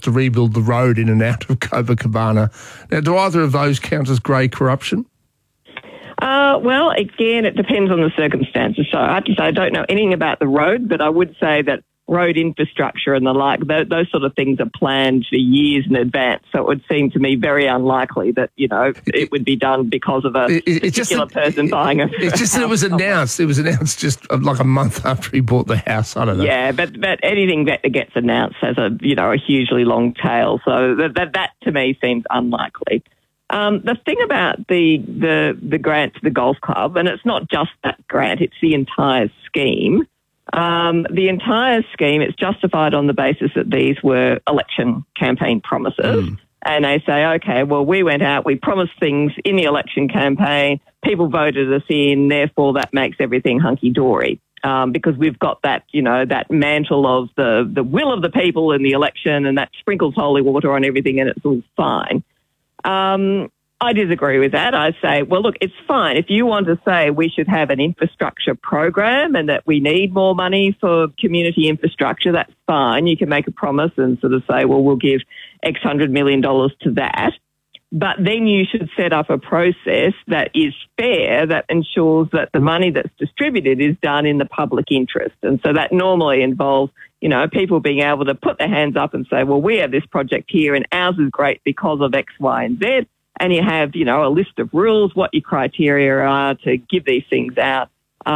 to rebuild the road in and out of Copacabana. Now, do either of those count as grey corruption? Well, again, it depends on the circumstances. So I have to say I don't know anything about the road, but I would say that road infrastructure and the like, those sort of things are planned for years in advance. So it would seem to me very unlikely that, it would be done because of a particular person buying a It's just that it was announced. It was announced just like a month after he bought the house. I don't know. Yeah, but anything that gets announced has a hugely long tail. So that to me seems unlikely. The thing about the grant to the golf club, and it's not just that grant, it's the entire scheme. The entire scheme, it's justified on the basis that these were election campaign promises. And they say, okay, well, we went out, we promised things in the election campaign, people voted us in, therefore that makes everything hunky-dory. Because we've got that, that mantle of the will of the people in the election, and that sprinkles holy water on everything and it's all fine. I disagree with that. I say, well, look, it's fine. If you want to say we should have an infrastructure program and that we need more money for community infrastructure, that's fine. You can make a promise and sort of say, well, we'll give X $100 million to that. But then you should set up a process that is fair, that ensures that the money that's distributed is done in the public interest. And so that normally involves, people being able to put their hands up and say, well, we have this project here and ours is great because of X, Y, and Z. And you have, a list of rules, what your criteria are to give these things out,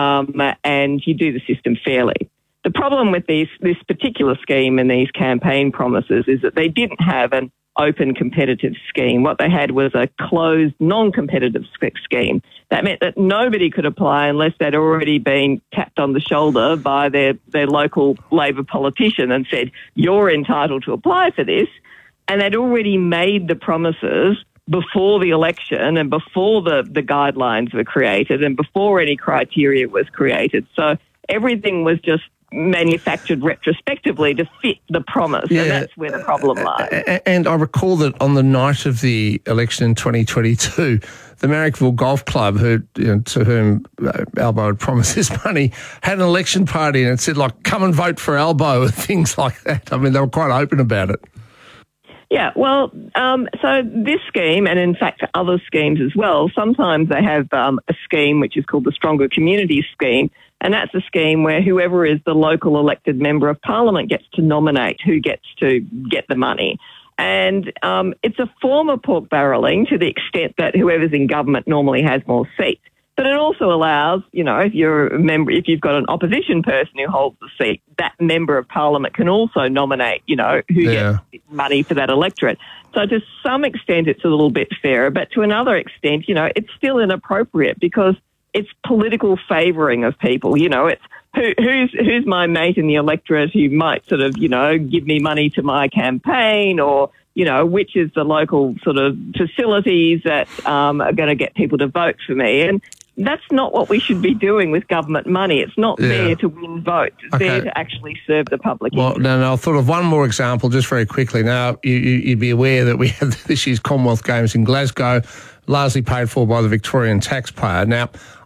and you do the system fairly. The problem with this particular scheme and these campaign promises is that they didn't have an open competitive scheme. What they had was a closed non-competitive scheme. That meant that nobody could apply unless they'd already been tapped on the shoulder by their local Labor politician and said, you're entitled to apply for this. And they'd already made the promises before the election and before the guidelines were created and before any criteria was created. So everything was just manufactured retrospectively to fit the promise, and that's where the problem lies. And I recall that on the night of the election in 2022, the Marrickville Golf Club, to whom Albo had promised this money, had an election party and it said, come and vote for Albo and things like that. I mean, they were quite open about it. Yeah, well, so this scheme, and in fact other schemes as well, sometimes they have a scheme which is called the Stronger Communities Scheme, and that's a scheme where whoever is the local elected member of parliament gets to nominate who gets to get the money. And it's a form of pork barrelling to the extent that whoever's in government normally has more seats. But it also allows, if you're a member, if you've got an opposition person who holds the seat, that member of parliament can also nominate, who gets money for that electorate. So to some extent, it's a little bit fairer, but to another extent, it's still inappropriate because it's political favouring of people. It's who's my mate in the electorate who might sort of, give me money to my campaign, or which is the local sort of facilities that are going to get people to vote for me. And that's not what we should be doing with government money. It's not there to win votes. It's there to actually serve the public. Well, no, I thought of one more example just very quickly. Now, you'd be aware that we had this year's Commonwealth Games in Glasgow, largely paid for by the Victorian taxpayer. Now,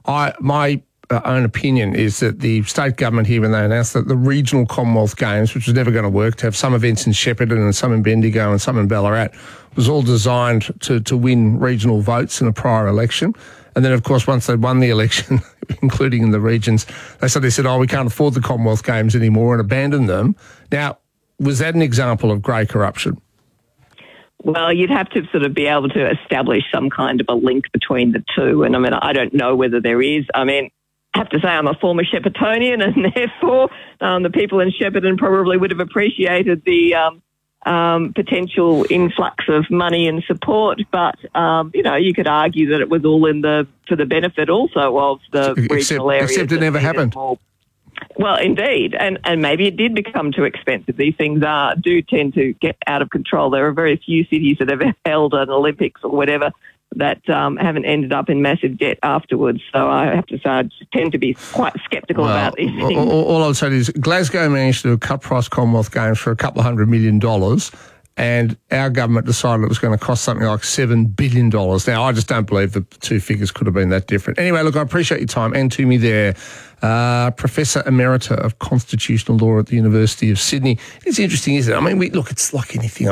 my own opinion is that the state government here, when they announced that the regional Commonwealth Games, which was never going to work, to have some events in Shepparton and some in Bendigo and some in Ballarat, was all designed to win regional votes in a prior election. And then, of course, once they'd won the election, including in the regions, they said, we can't afford the Commonwealth Games anymore and abandoned them. Now, was that an example of grey corruption? Well, you'd have to sort of be able to establish some kind of a link between the two. And, I don't know whether there is. I have to say I'm a former Sheppartonian, and therefore the people in Shepparton probably would have appreciated the potential influx of money and support. But, you could argue that it was all for the benefit also of the regional areas. Except it never happened. Well, indeed. And maybe it did become too expensive. These things do tend to get out of control. There are very few cities that have held an Olympics or whatever that haven't ended up in massive debt afterwards. So I have to say I tend to be quite sceptical about these things. All I would say is Glasgow managed to do a cut-price Commonwealth Games for a couple of $100 million, and our government decided it was going to cost something like $7 billion. Now, I just don't believe the two figures could have been that different. Anyway, look, I appreciate your time. And to me there, Professor Emerita of Constitutional Law at the University of Sydney. It's interesting, isn't it? It's like anything.